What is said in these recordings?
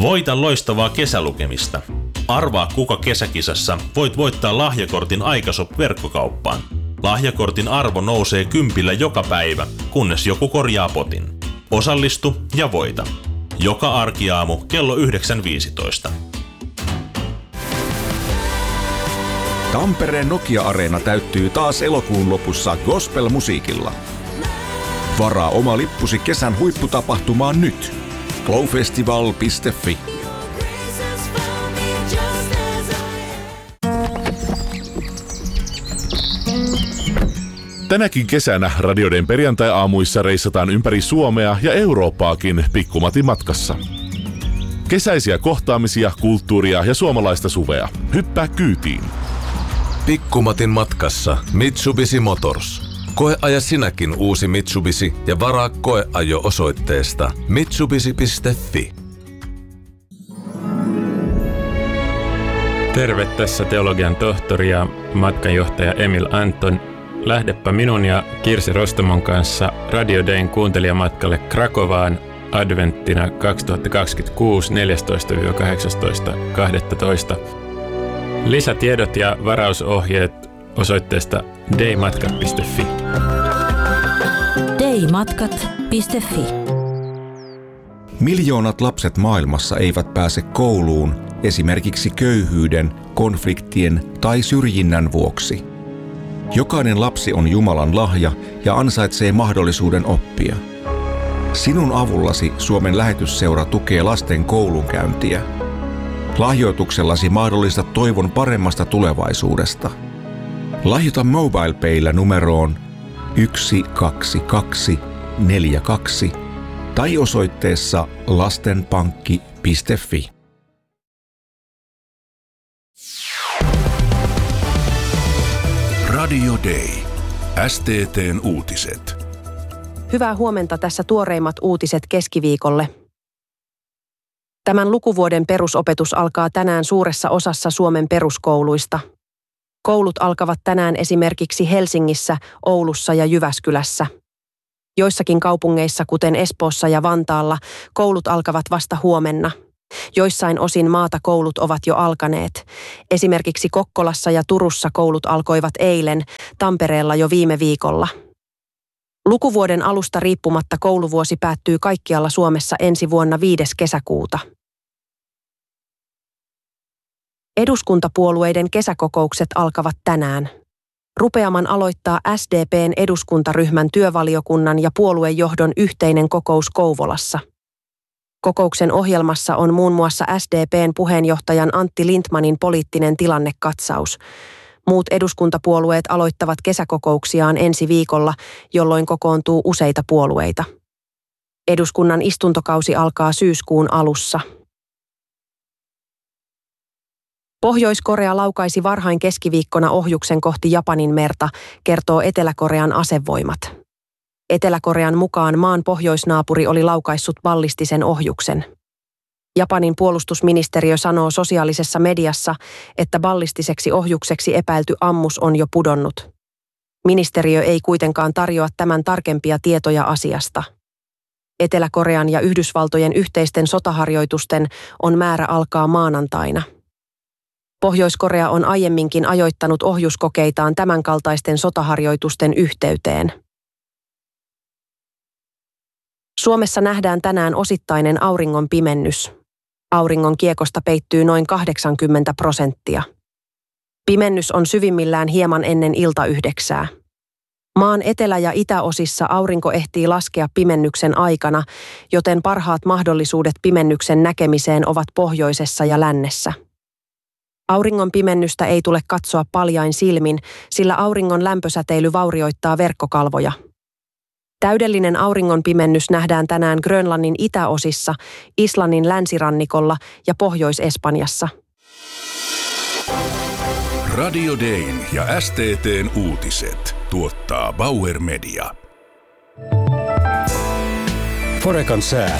Voita loistavaa kesälukemista. Arvaa kuka kesäkisassa voit voittaa lahjakortin Aikashop-verkkokauppaan. Lahjakortin arvo nousee 10 joka päivä, kunnes joku korjaa potin. Osallistu ja voita. Joka arkiaamu kello 9.15. Tampereen Nokia-areena täyttyy taas elokuun lopussa gospel-musiikilla. Varaa oma lippusi kesän huipputapahtumaan nyt. glowfestival.fi. Tänäkin kesänä radioiden perjantai-aamuissa reissataan ympäri Suomea ja Eurooppaakin Pikkumatin matkassa. Kesäisiä kohtaamisia, kulttuuria ja suomalaista suvea. Hyppää kyytiin. Pikkumatin matkassa Mitsubishi Motors. Koeaja sinäkin uusi Mitsubishi ja varaa koeajo osoitteesta mitsubishi.fi. Terve, tässä teologian tohtori ja matkanjohtaja Emil Anton. Lähdepä minun ja Kirsi Rostomon kanssa Radio Dayn kuuntelijamatkalle Krakovaan adventtina 2026 14-18.12. Lisätiedot ja varausohjeet osoitteesta daymatkat.fi. daymatkat.fi. Miljoonat lapset maailmassa eivät pääse kouluun esimerkiksi köyhyyden, konfliktien tai syrjinnän vuoksi. Jokainen lapsi on Jumalan lahja ja ansaitsee mahdollisuuden oppia. Sinun avullasi Suomen lähetysseura tukee lasten koulunkäyntiä. Lahjoituksellasi mahdollistat toivon paremmasta tulevaisuudesta. Lahjoita MobilePaylla numeroon 12242 tai osoitteessa lastenpankki.fi. Radio Day. STT:n uutiset. Hyvää huomenta, tässä tuoreimmat uutiset keskiviikolle. Tämän lukuvuoden perusopetus alkaa tänään suuressa osassa Suomen peruskouluista. Koulut alkavat tänään esimerkiksi Helsingissä, Oulussa ja Jyväskylässä. Joissakin kaupungeissa, kuten Espoossa ja Vantaalla, koulut alkavat vasta huomenna. Joissain osin maata koulut ovat jo alkaneet. Esimerkiksi Kokkolassa ja Turussa koulut alkoivat eilen, Tampereella jo viime viikolla. Lukuvuoden alusta riippumatta kouluvuosi päättyy kaikkialla Suomessa ensi vuonna 5. kesäkuuta. Eduskuntapuolueiden kesäkokoukset alkavat tänään. Rupeaman aloittaa SDP:n eduskuntaryhmän työvaliokunnan ja puoluejohdon yhteinen kokous Kouvolassa. Kokouksen ohjelmassa on muun muassa SDP:n puheenjohtajan Antti Lindtmanin poliittinen tilannekatsaus. Muut eduskuntapuolueet aloittavat kesäkokouksiaan ensi viikolla, jolloin kokoontuu useita puolueita. Eduskunnan istuntokausi alkaa syyskuun alussa. Pohjois-Korea laukaisi varhain keskiviikkona ohjuksen kohti Japanin merta, kertoo Etelä-Korean asevoimat. Etelä-Korean mukaan maan pohjoisnaapuri oli laukaissut ballistisen ohjuksen. Japanin puolustusministeriö sanoo sosiaalisessa mediassa, että ballistiseksi ohjukseksi epäilty ammus on jo pudonnut. Ministeriö ei kuitenkaan tarjoa tämän tarkempia tietoja asiasta. Etelä-Korean ja Yhdysvaltojen yhteisten sotaharjoitusten on määrä alkaa maanantaina. Pohjois-Korea on aiemminkin ajoittanut ohjuskokeitaan tämänkaltaisten sotaharjoitusten yhteyteen. Suomessa nähdään tänään osittainen auringon pimennys. Auringon kiekosta peittyy noin 80%. Pimennys on syvimmillään hieman ennen iltayhdeksää. Maan etelä- ja itäosissa aurinko ehtii laskea pimennyksen aikana, joten parhaat mahdollisuudet pimennyksen näkemiseen ovat pohjoisessa ja lännessä. Auringon pimennystä ei tule katsoa paljain silmin, sillä auringon lämpösäteily vaurioittaa verkkokalvoja. Täydellinen auringonpimennys nähdään tänään Grönlannin itäosissa, Islannin länsirannikolla ja Pohjois-Espanjassa. Radio Dayn ja STT:n uutiset tuottaa Bauer Media. Forekan sää.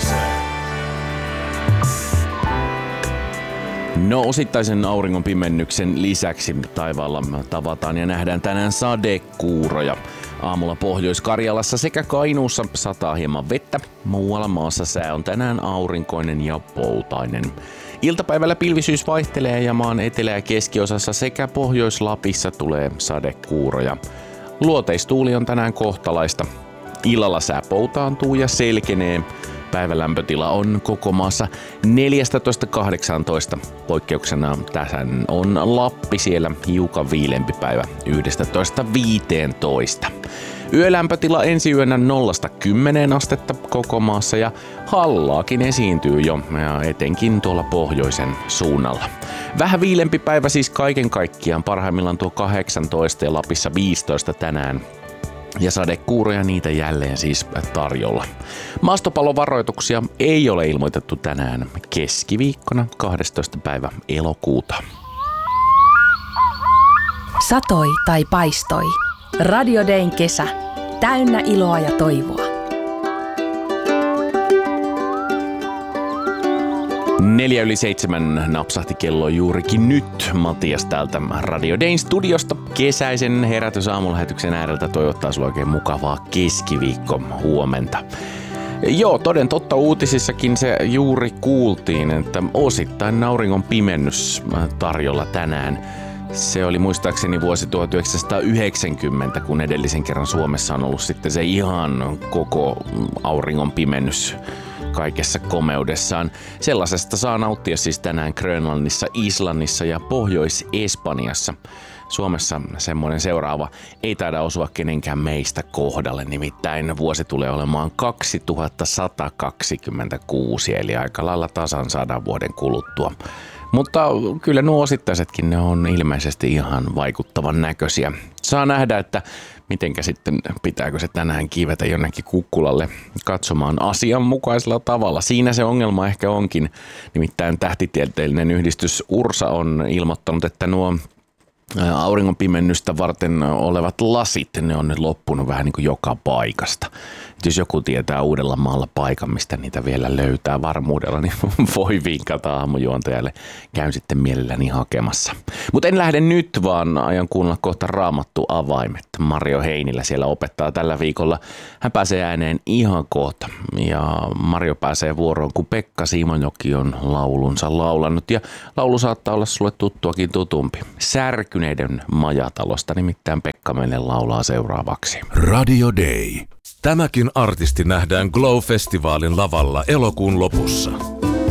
No, osittaisen auringonpimennyksen lisäksi taivaalla tavataan ja nähdään tänään sadekuuroja. Aamulla Pohjois-Karjalassa sekä Kainuussa sataa hieman vettä. Muualla maassa sää on tänään aurinkoinen ja poutainen. Iltapäivällä pilvisyys vaihtelee ja maan etelä- ja keskiosassa sekä Pohjois-Lapissa tulee sadekuuroja. Luoteistuuli on tänään kohtalaista. Illalla sää poutaantuu ja selkenee. Päivälämpötila on koko maassa 14-18. Poikkeuksena tähän on Lappi, siellä hiukan viilempi päivä 11-15. Yölämpötila ensi yönä 0-10 astetta koko maassa ja hallaakin esiintyy jo, ja etenkin tuolla pohjoisen suunnalla. Vähän viilempi päivä siis kaiken kaikkiaan, parhaimmillaan tuo 18 ja Lapissa 15 tänään. Ja sadekuuroja niitä jälleen siis tarjolla. Maastopallovaroituksia ei ole ilmoitettu tänään keskiviikkona 12. päivä elokuuta. Satoi tai paistoi. Radio Dayn kesä. Täynnä iloa ja toivoa. 6:04 napsahti kello juurikin nyt. Matias täältä Radio Dayn studiosta kesäisen herätysaamulähetyksen ääreltä toivottaa sulle oikein mukavaa keskiviikko huomenta. Joo, toden totta uutisissakin se juuri kuultiin, että osittain auringon pimennys tarjolla tänään. Se oli muistaakseni vuosi 1990, kun edellisen kerran Suomessa on ollut sitten se ihan koko auringon pimennys kaikessa komeudessaan. Sellaisesta saa nauttia siis tänään Grönlannissa, Islannissa ja Pohjois-Espanjassa. Suomessa semmoinen seuraava ei taida osua kenenkään meistä kohdalle, nimittäin vuosi tulee olemaan 2126, eli aika lailla tasan 100 vuoden kuluttua. Mutta kyllä nuo osittaisetkin ne on ilmeisesti ihan vaikuttavan näköisiä. Saa nähdä, että mitenkä sitten pitääkö se tänään kiivetä jonnekin kukkulalle katsomaan asianmukaisella tavalla. Siinä se ongelma ehkä onkin. Nimittäin tähtitieteellinen yhdistys URSA on ilmoittanut, että nuo auringonpimennystä varten olevat lasit, ne on nyt loppunut vähän niin kuin joka paikasta. Jos joku tietää Uudellamaalla paikan, mistä niitä vielä löytää varmuudella, niin voi vinkata aamujuontajalle. Käyn sitten mielelläni hakemassa. Mutta en lähde nyt, vaan aion kuunnella kohta Raamattu avaimet. Marjo Heinilä siellä opettaa tällä viikolla. Hän pääsee ääneen ihan kohta. Ja Marjo pääsee vuoroon, kun Pekka Simojoki on laulunsa laulanut. Ja laulu saattaa olla sulle tuttuakin tutumpi. Särkyneiden majatalosta, nimittäin Pekka meille laulaa seuraavaksi. Radio Day. Tämäkin artisti nähdään Glow-festivaalin lavalla elokuun lopussa.